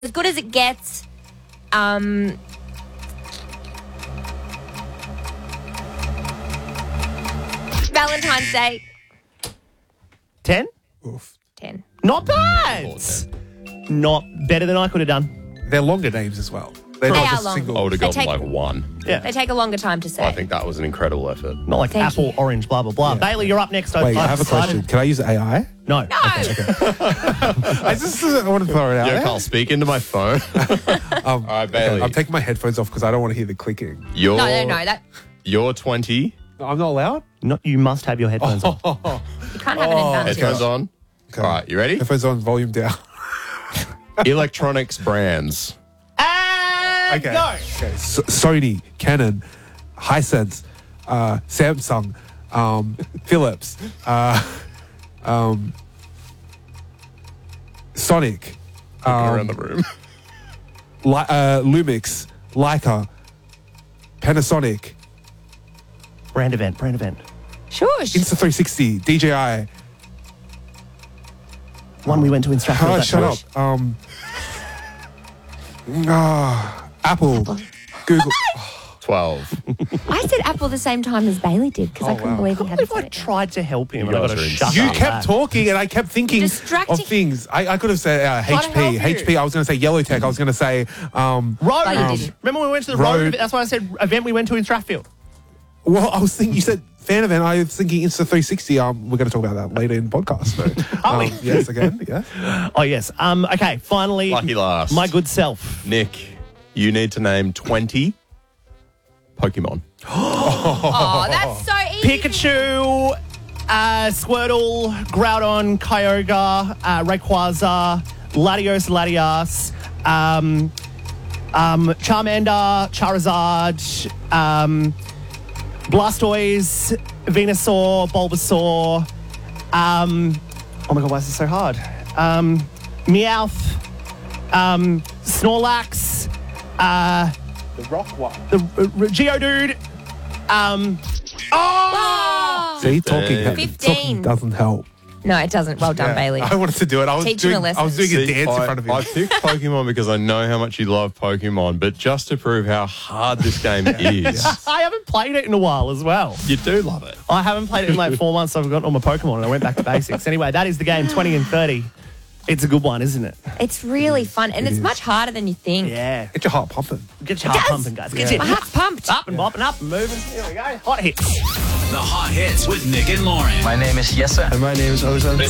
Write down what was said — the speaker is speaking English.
as good as it gets. Valentine's Day. 10? Oof. 10. Not bad. Not better than I could have done. They're longer names as well. They're They not are just long. single. I would have They got take- like one. Yeah. They take a longer time to say. I think that was an incredible effort. Not like Thank apple, you. orange, blah, blah, blah. Yeah. Bailey, you're up next. Wait, I I'm have a excited. question. Can I use AI? No. No. I just want to throw it out Yo, there. Carl, speak into my phone. All right, Bailey. I'm taking my headphones off because I don't want to hear the clicking. You're, No. That You're 20. I'm not allowed? You must have your headphones on. you can't have an advantage. Headphones on. Okay. All right, you ready? Headphones on, volume down. Electronics brands. And Okay. go. Okay. Sony, Canon, Hisense, Samsung, Philips, Sonic, Around the room. Lumix, Leica, Panasonic, Brand event. Shush. Insta360, DJI. One we went to in Stratford. Oh, that's shut nice. up. Apple, Google. 12. I said Apple the same time as Bailey did because I couldn't believe he hadn't If I said it. tried to help him, You and I guys got to are shut You up. kept talking and I kept thinking Distracting. of things. I could have said Trying to HP. help you. HP. I was going to say Yellow Tech. I was going to say Road. But you didn't. Remember when we went to the Road. road? That's why I said event we went to in Strathfield. well, I was thinking you said fan event. I was thinking Insta360. We're going to talk about that later in the podcast. So, Are we? yes, again. Yeah. Oh, yes. Okay, finally. Lucky last. My good self. Nick, you need to name 20 Pokemon. Oh, that's so easy. Pikachu, Squirtle, Groudon, Kyogre, Rayquaza, Latios, Charmander, Charizard, Blastoise, Venusaur, Bulbasaur. Oh my god, why is this so hard? Meowth, Snorlax, The rock one. the Geodude. See, talking 15. doesn't help. No, it doesn't. Well done, Yeah. Bailey. I wanted to do it. I was Teach him a doing. lesson. I was doing a See, dance in front of him. I picked Pokemon because I know how much you love Pokemon, but just to prove how hard this game is, I haven't played it in a while as well. you do love it. I haven't played it in like 4 months. So I've forgotten all my Pokemon and I went back to basics. Anyway, that is the game 20 and 30. It's a good one, isn't it? It's really fun, and it's much harder than you think. Yeah. Get your heart pumping. Get your heart does. pumping, guys. Get My your heart's pumped. up and bopping up and moving. Here we go. Hot hits. The Hot Hits with Nick and Lauren. My name is Jesse. And my name is Ozan.